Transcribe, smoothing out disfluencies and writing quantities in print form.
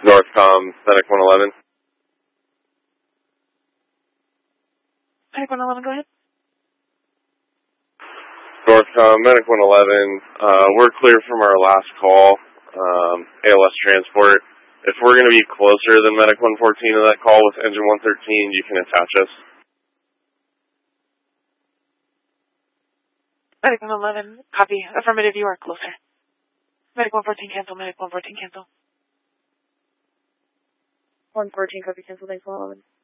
Northcom, Medic 111. Medic 111, go ahead. Northcom, Medic 111. We're clear from our last call, ALS transport. If we're going to be closer than Medic 114 to that call with engine 113, you can attach us. Medic 111, copy. Affirmative, you are closer. Medic 114, cancel. Medic 114, cancel. 114, copy, cancel. Thanks, 111.